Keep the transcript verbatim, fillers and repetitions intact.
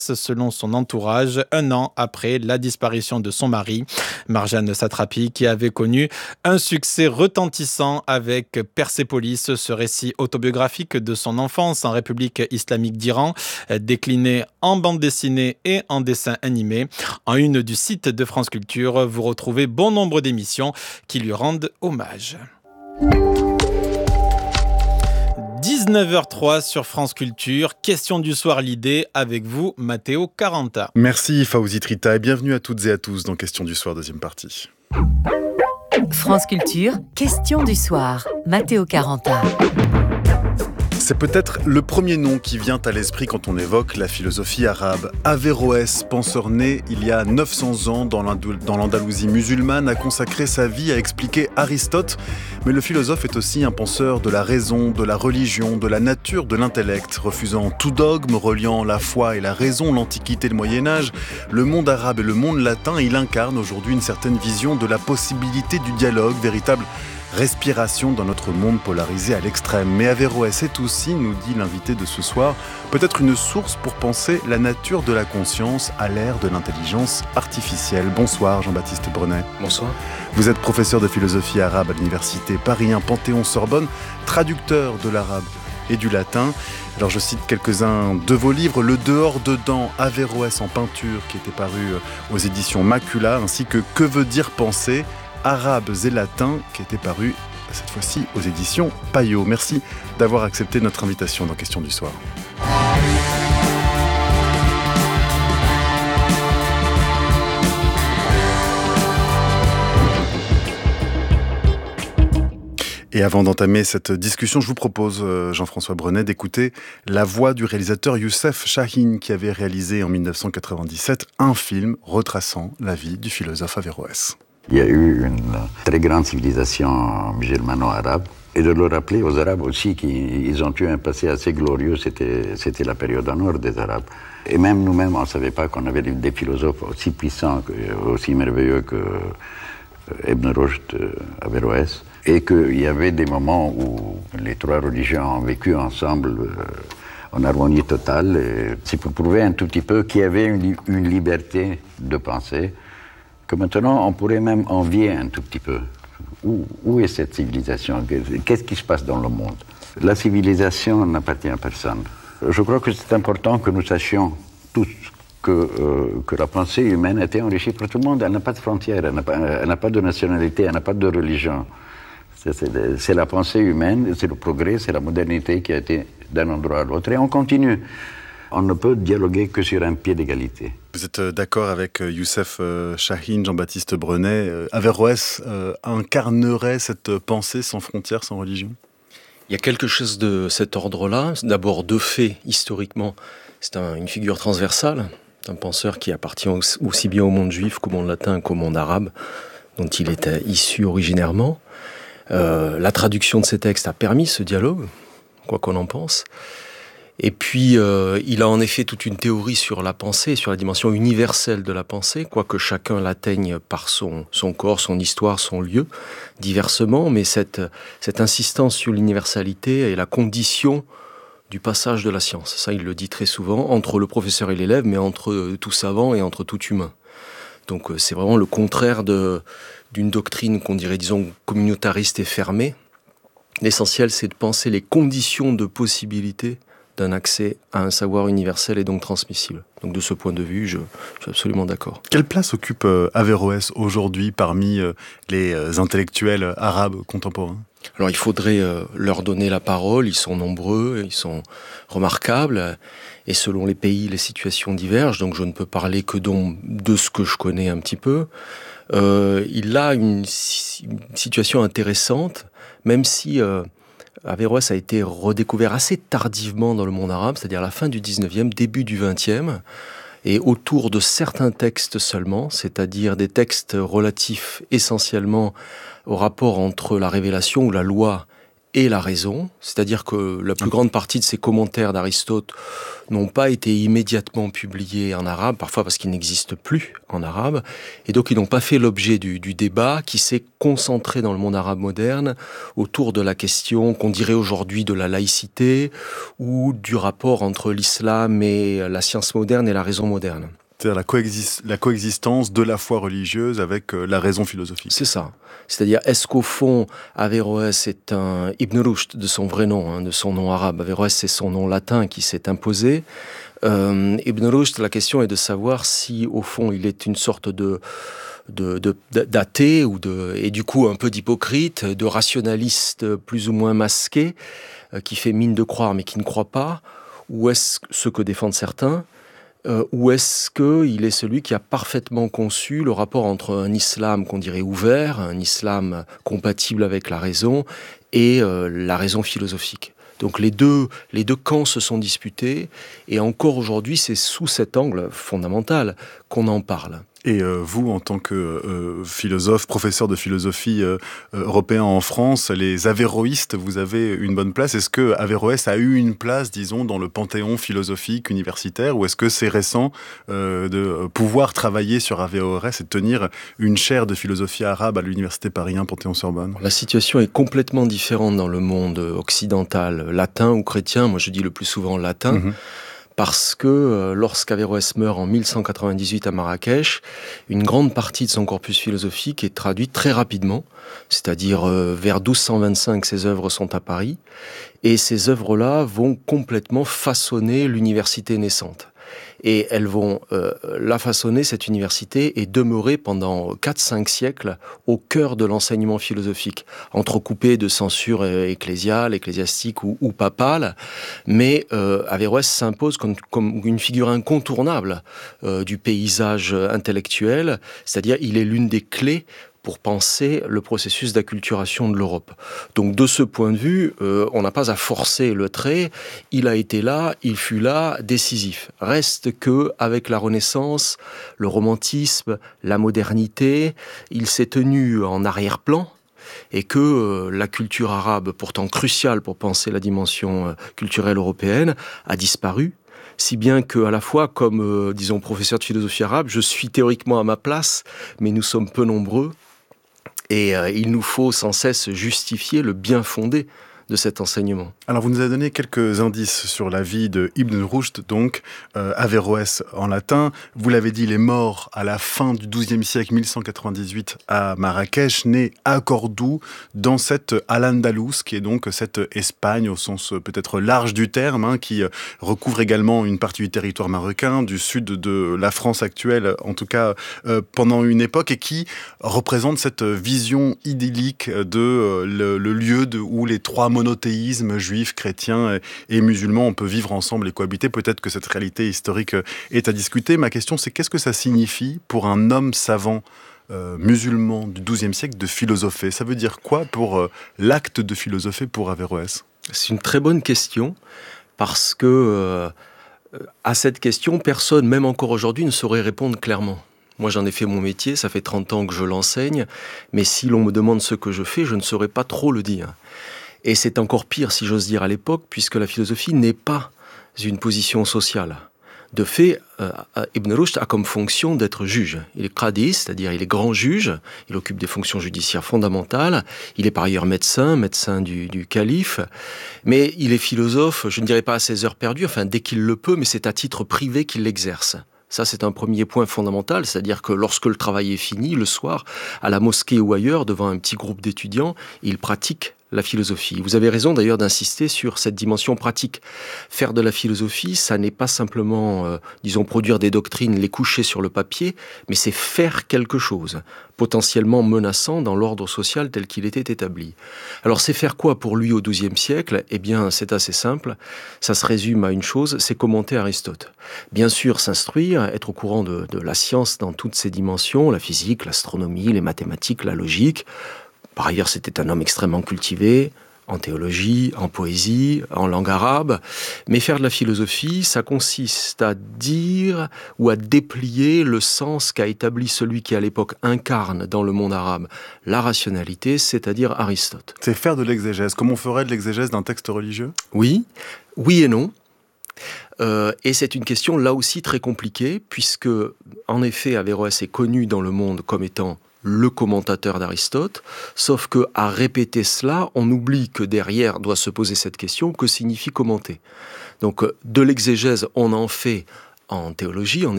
selon son entourage, un an après la disparition de son mari, Marjane Satrapi, qui avait connu un succès retentissant avec Persépolis, ce récit autobiographique de son enfance en République islamique d'Iran, décliné en bande dessinée et en dessin animé. En une du site de France Culture, vous retrouvez bon nombre d'émissions qui lui rendent hommage. dix-neuf heures trois sur France Culture, question du soir l'idée avec vous, Matteo Caranta. Merci Fawzi Trita et bienvenue à toutes et à tous dans Question du soir, deuxième partie. France Culture, question du soir, Matteo Caranta. C'est peut-être le premier nom qui vient à l'esprit quand on évoque la philosophie arabe. Averroès, penseur né il y a neuf cents ans dans l'Andalousie musulmane, a consacré sa vie à expliquer Aristote. Mais le philosophe est aussi un penseur de la raison, de la religion, de la nature, de l'intellect. Refusant tout dogme, reliant la foi et la raison, l'Antiquité et le Moyen-Âge, le monde arabe et le monde latin, il incarne aujourd'hui une certaine vision de la possibilité du dialogue, véritable respiration dans notre monde polarisé à l'extrême. Mais Averroès est aussi, nous dit l'invité de ce soir, peut-être une source pour penser la nature de la conscience à l'ère de l'intelligence artificielle. Bonsoir Jean-Baptiste Brenet. Bonsoir. Vous êtes professeur de philosophie arabe à l'université Paris un Panthéon-Sorbonne, traducteur de l'arabe et du latin. Alors je cite quelques-uns de vos livres, Le dehors-dedans, Averroès en peinture, qui était paru aux éditions Macula, ainsi que Que veut dire penser, Arabes et latins, qui était paru cette fois-ci aux éditions Payot. Merci d'avoir accepté notre invitation dans Question du soir. Et avant d'entamer cette discussion, je vous propose, Jean-François Brenet, d'écouter la voix du réalisateur Youssef Chahine, qui avait réalisé en dix-neuf cent quatre-vingt-dix-sept un film retraçant la vie du philosophe Averroès. Il y a eu une très grande civilisation musulmano-arabe, et de le rappeler aux Arabes aussi qu'ils ont eu un passé assez glorieux, c'était, c'était la période en or des Arabes. Et même nous-mêmes, on ne savait pas qu'on avait des philosophes aussi puissants, aussi merveilleux que Ibn Rushd, Averroès, et qu'il y avait des moments où les trois religions ont vécu ensemble en harmonie totale. Et c'est pour prouver un tout petit peu qu'il y avait une, une liberté de penser, que maintenant, on pourrait même envier un tout petit peu. Où, où est cette civilisation? Qu'est-ce qui se passe dans le monde? La civilisation n'appartient à personne. Je crois que c'est important que nous sachions tous que, euh, que la pensée humaine a été enrichie par tout le monde. Elle n'a pas de frontières, elle n'a pas, elle n'a pas de nationalité, elle n'a pas de religion. C'est, c'est, c'est la pensée humaine, c'est le progrès, c'est la modernité qui a été d'un endroit à l'autre. Et on continue. On ne peut dialoguer que sur un pied d'égalité. Vous êtes d'accord avec Youssef Chahine, Jean-Baptiste Brenet, Averroès euh, incarnerait cette pensée sans frontières, sans religion? Il y a quelque chose de cet ordre-là. D'abord, de fait, historiquement, c'est un, une figure transversale, un penseur qui appartient aussi bien au monde juif qu'au monde latin qu'au monde arabe, dont il était issu originairement. Euh, la traduction de ces textes a permis ce dialogue, quoi qu'on en pense. Et puis, euh, il a en effet toute une théorie sur la pensée, sur la dimension universelle de la pensée, quoique chacun l'atteigne par son, son corps, son histoire, son lieu, diversement, mais cette, cette insistance sur l'universalité est la condition du passage de la science. Ça, il le dit très souvent, entre le professeur et l'élève, mais entre tout savant et entre tout humain. Donc, c'est vraiment le contraire de, d'une doctrine qu'on dirait, disons, communautariste et fermée. L'essentiel, c'est de penser les conditions de possibilité d'un accès à un savoir universel et donc transmissible. Donc de ce point de vue, je, je suis absolument d'accord. Quelle place occupe euh, Averroès aujourd'hui parmi euh, les euh, intellectuels arabes contemporains? Alors il faudrait euh, leur donner la parole, ils sont nombreux, ils sont remarquables, et selon les pays, les situations divergent, donc je ne peux parler que donc de ce que je connais un petit peu. Euh, il a une, une situation intéressante, même si euh, Averroès a été redécouvert assez tardivement dans le monde arabe, c'est-à-dire à la fin du dix-neuvième, début du vingtième, et autour de certains textes seulement, c'est-à-dire des textes relatifs essentiellement au rapport entre la révélation ou la loi et la raison, c'est-à-dire que la plus grande partie de ces commentaires d'Aristote n'ont pas été immédiatement publiés en arabe, parfois parce qu'ils n'existent plus en arabe, et donc ils n'ont pas fait l'objet du, du débat qui s'est concentré dans le monde arabe moderne autour de la question qu'on dirait aujourd'hui de la laïcité ou du rapport entre l'islam et la science moderne et la raison moderne. C'est-à-dire la, coexist- la coexistence de la foi religieuse avec euh, la raison philosophique. C'est ça. C'est-à-dire, est-ce qu'au fond, Averroès est un Ibn Rushd de son vrai nom, hein, de son nom arabe. Averroès, c'est son nom latin qui s'est imposé. Euh, Ibn Rushd, la question est de savoir si, au fond, il est une sorte de... De, de, d'athée ou de, et du coup un peu d'hypocrite, de rationaliste plus ou moins masqué, euh, qui fait mine de croire mais qui ne croit pas, ou est-ce ce que défendent certains, euh, ou est-ce qu'il est celui qui a parfaitement conçu le rapport entre un islam qu'on dirait ouvert, un islam compatible avec la raison, et euh, la raison philosophique. Donc les deux, les deux camps se sont disputés, et encore aujourd'hui, c'est sous cet angle fondamental qu'on en parle. Et euh, vous, en tant que euh, philosophe, professeur de philosophie euh, européen en France, les avéroïstes, vous avez une bonne place. Est-ce que Averroès a eu une place, disons, dans le panthéon philosophique universitaire, ou est-ce que c'est récent euh, de pouvoir travailler sur Averroès et de tenir une chaire de philosophie arabe à l'université Paris un Panthéon-Sorbonne ? La situation est complètement différente dans le monde occidental, latin ou chrétien. Moi, je dis le plus souvent latin. Mmh. Parce que euh, lorsqu'Averroès meurt en mille cent quatre-vingt-dix-huit à Marrakech, une grande partie de son corpus philosophique est traduite très rapidement, c'est-à-dire euh, vers douze cent vingt-cinq, ses œuvres sont à Paris, et ces œuvres-là vont complètement façonner l'université naissante. Et elles vont euh, la façonner, cette université, et demeurer pendant quatre à cinq siècles au cœur de l'enseignement philosophique, entrecoupé de censure ecclésiale, ecclésiastique ou, ou papale. Mais euh, Averroès s'impose comme, comme une figure incontournable euh, du paysage intellectuel, c'est-à-dire il est l'une des clés pour penser le processus d'acculturation de l'Europe. Donc de ce point de vue, euh, on n'a pas à forcer le trait, il a été là, il fut là, décisif. Reste que avec la Renaissance, le romantisme, la modernité, il s'est tenu en arrière-plan, et que euh, la culture arabe, pourtant cruciale pour penser la dimension euh, culturelle européenne, a disparu. Si bien qu'à la fois, comme, euh, disons, professeur de philosophie arabe, je suis théoriquement à ma place, mais nous sommes peu nombreux. Et euh, il nous faut sans cesse justifier le bien fondé de cet enseignement. Alors vous nous avez donné quelques indices sur la vie de Ibn Rushd, donc euh, Averroès en latin. Vous l'avez dit, il est mort à la fin du douzième siècle, mille cent quatre-vingt-dix-huit, à Marrakech, né à Cordoue, dans cette Al-Andalus, qui est donc cette Espagne au sens peut-être large du terme, hein, qui recouvre également une partie du territoire marocain, du sud de la France actuelle, en tout cas euh, pendant une époque, et qui représente cette vision idyllique de euh, le, le lieu de, où les trois monothéismes, juifs, chrétiens et musulmans, on peut vivre ensemble et cohabiter. Peut-être que cette réalité historique est à discuter. Ma question, c'est qu'est-ce que ça signifie pour un homme savant euh, musulman du douzième siècle de philosopher ? Ça veut dire quoi pour euh, l'acte de philosopher pour Averroès ? C'est une très bonne question, parce que euh, à cette question, personne, même encore aujourd'hui, ne saurait répondre clairement. Moi, j'en ai fait mon métier, ça fait trente ans que je l'enseigne, mais si l'on me demande ce que je fais, je ne saurais pas trop le dire. Et c'est encore pire, si j'ose dire, à l'époque, puisque la philosophie n'est pas une position sociale. De fait, euh, Ibn Rushd a comme fonction d'être juge. Il est qadi, c'est-à-dire il est grand juge, il occupe des fonctions judiciaires fondamentales, il est par ailleurs médecin, médecin du, du calife, mais il est philosophe, je ne dirais pas à ses heures perdues, enfin dès qu'il le peut, mais c'est à titre privé qu'il l'exerce. Ça, c'est un premier point fondamental, c'est-à-dire que lorsque le travail est fini, le soir, à la mosquée ou ailleurs, devant un petit groupe d'étudiants, il pratique la philosophie. Vous avez raison d'ailleurs d'insister sur cette dimension pratique. Faire de la philosophie, ça n'est pas simplement, euh, disons, produire des doctrines, les coucher sur le papier, mais c'est faire quelque chose, potentiellement menaçant dans l'ordre social tel qu'il était établi. Alors c'est faire quoi pour lui au douzième siècle ? Eh bien, c'est assez simple. Ça se résume à une chose, c'est commenter Aristote. Bien sûr, s'instruire, être au courant de, de la science dans toutes ses dimensions, la physique, l'astronomie, les mathématiques, la logique. Par ailleurs, c'était un homme extrêmement cultivé, en théologie, en poésie, en langue arabe. Mais faire de la philosophie, ça consiste à dire ou à déplier le sens qu'a établi celui qui, à l'époque, incarne dans le monde arabe la rationalité, c'est-à-dire Aristote. C'est faire de l'exégèse, comme on ferait de l'exégèse d'un texte religieux ? Oui, oui et non. Euh, et c'est une question là aussi très compliquée, puisque, en effet, Averroès est connu dans le monde comme étant le commentateur d'Aristote, sauf qu'à répéter cela, on oublie que derrière doit se poser cette question, que signifie commenter ? Donc, de l'exégèse, on en fait en théologie, en